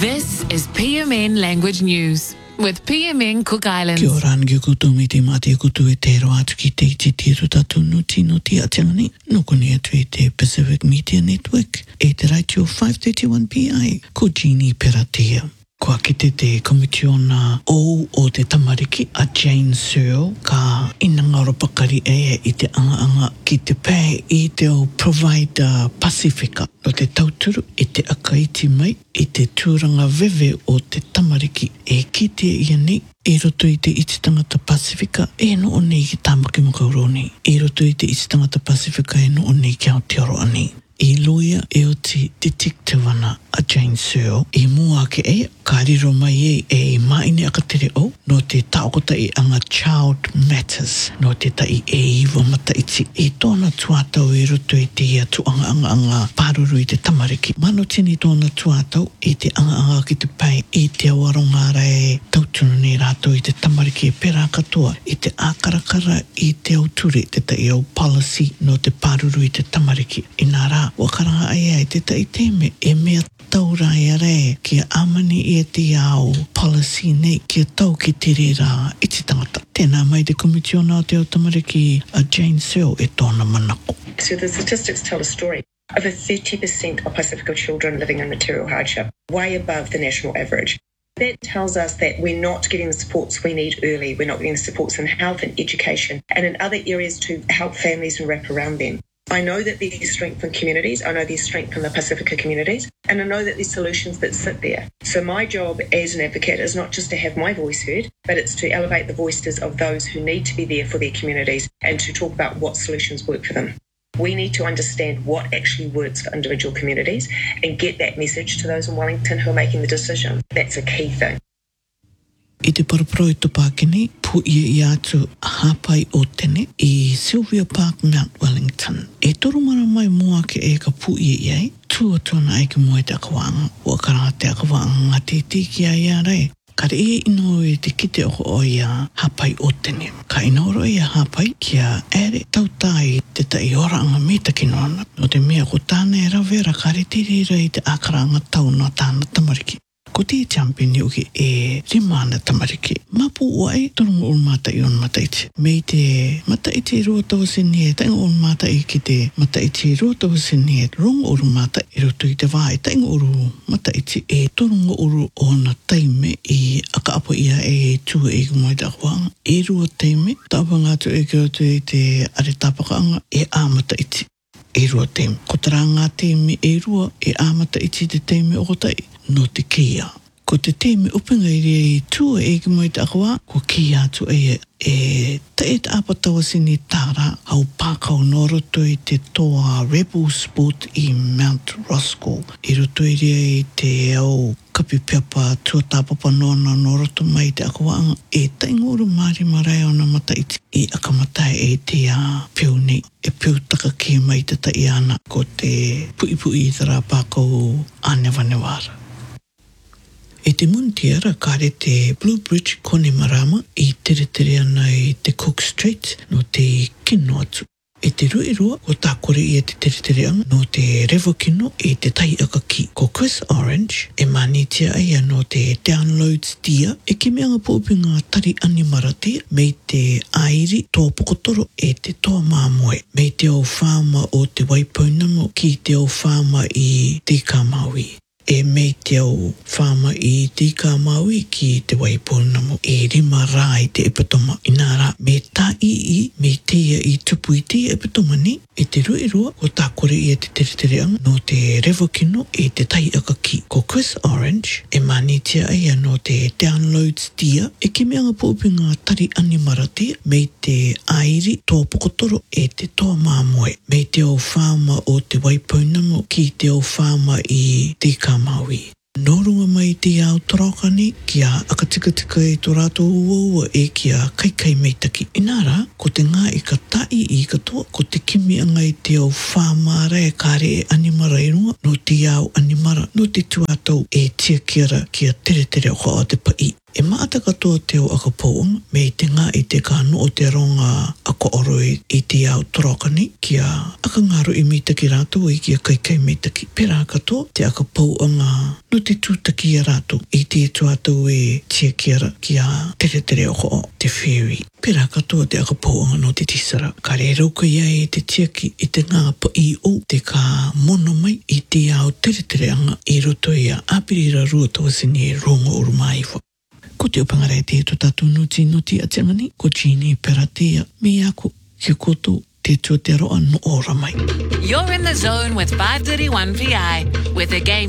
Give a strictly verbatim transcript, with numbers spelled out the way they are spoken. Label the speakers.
Speaker 1: This is P M N Language News with P M N Cook Islands.
Speaker 2: Kia ora ngi kutu mi te mate kutu e te roa atu ki te iti tiro tatu nuti nuti a tangani. Noko ni atu e te Pacific Media Network e te radio five thirty-one P I ko Jeannie Peratia. Kua kite te komitiona o o te tamariki a Jane Searle ka inanga ora pakari e i te anga anga ki te pē i te o Provider Pacifica no te tauturu i te akaiti mai i te tūranga veve o te tamariki e kite ia nei e roto i te iti tangata Pacifica e no o nei ki tāmaki makauroni e roto i te iti tangata Pacifica e no o nei ki Aotearoa nei. I loia e o te detective ana a Jane Searle i mua ke e ka riro mai e e maine akatere o no te taokota i anga Child Matters no te tai e iwa mata iti e tōna tuatau e roto i te ia tu anga anga anga pāruru i te tamariki mano tini tōna tuatau i te anga anga ki te pai i te awarongara e tautunu ni rātou i te tamariki e pera katoa i te ākarakara i te auturi te tai au policy no te pāruru i te tamariki i nā rā wakaranga ai ai te tai teme e mea taura e re kia amani i te ao policy nei kia tau ki te rera i te tangata. Tēnā mai te komitiona o te o tamariki a Jane Searle e tōna manako.
Speaker 3: So the statistics tell a story. Over thirty percent of Pacifica children living in material hardship, way above the national average. That tells us that we're not getting the supports we need early. We're not getting the supports in health and education and in other areas to help families and wrap around them. I know that there's strength in communities, I know there's strength in the Pacifica communities, and I know that there's solutions that sit there. So my job as an advocate is not just to have my voice heard, but it's to elevate the voices of those who need to be there for their communities and to talk about what solutions work for them. We need to understand what actually works for individual communities and get that message to those in Wellington who are making the decision. That's a key thing.
Speaker 2: I te parapro i tupakini, pu ia i atu hapai o tene i Sylvia Park, Mount Wellington. E toru mara mai mua ke e ka pu ia iai, tua tona ai ki mua te akawanga, ua karanga te akawanga ngā te tiki ai a rei. Kare e ino e te kite o o ia hapai o tene. Ka inoro ia hapai kia ere tautai te tai ora anga me ta kinoana. No te mea ko tāna e rawera kare tirira i te akaranga tau no tāna tamariki. Ko te champion uki e rimana tamariki. Mapu uai torunga ul mata i on mata iti. Mei te mata iti rua tau sini e tainga ul mata i ki te mata iti rua tau sini e runga uru mata i roto i te vai. Tainga uru mata iti e torunga uru o na taime i aka apa ia e tua e kumoi ta kuanga. E rua taime, tapa ngātu e ki roto i te are tapakaanga e a mata iti. E rua taime. Ko tara ngā taime e rua e a mata iti te taime o tai. No te kia. Ko te teme upenga i rea i tua e ki moi te akawa, ko kia atu e e te e te apatawa sini tāra au pākau no roto i te toa Rebel Sport i Mount Roscoe. I roto i rea i te au kapipiapa tua tāpapa nona no roto mai te akawaanga e taingoru maari marai o na mata iti i akamatai e te a piu nei. E piu taka ki mai te tai ana ko te pui pui i tara pākau Anewanewara. E te muntiara kare te Blue Bridge Konemarama i tere tere ana i te Cook Strait no te kino atu. E te rui rua o tākore i e te tere tere anga no te revo kino e te tai aka ki. Ko Chris Orange e manitia ai no te downloads dia e ke meanga pōpinga tari animara tia mei te airi tō pokotoro e te tō māmoe. Mei te o whāma o te Waipounamo ki te o whāma i te Kamaui. E mei te au whāma i tika maui ki te Waipounamo e rima rā i te epatoma. I nā rā, me tā i i, me tea i tupu i te epatoma ni, e te rui rua o tā kore i e te tere tere anga no te revo kino e te tai aka ki. Ko Chris Orange e manitia ai no te downloads dia e ke meanga pōpinga tari animara tia mei te airi tō pokotoro e te tō māmoe. Mei te au whāma o te Waipounamo ki te au whāma i tika Maui. Nō runga mai te ao torokani kia akatikatika e tō rātou uaua e kia kaikai meitaki. Inara, ko te ngā i ka tai i katoa, ko te kimi anga i te au whāmara e kāre e animara i runga, no te ao animara, no te tuatau e tia kiara kia tere tere o te pai. E maata katoa te o aka pouanga, me i te ngā i te kānu o te ronga ako oroi i te au trokani, kia aka ngaro i mitaki rātou i kia kai kai mitaki. Pera katoa te aka pouanga no te tūtaki a rātou i te tuatou e tia kiara kia tere tere oko o te wheri. Pera katoa te aka pouanga no te tisara. Ka re rauka ia e te tiaki i te ngā pa i o te ka mono mai i te au tere tere anga i roto ia apirira rua tawasini e rongo urumaiwa. Ko te opangare te to tatu nuti nuti a tiangani, ko Jeannie Peratea, me ako, ki koto te tuateroa no ora mai.
Speaker 1: You're in the zone with five thirty-one P I with a game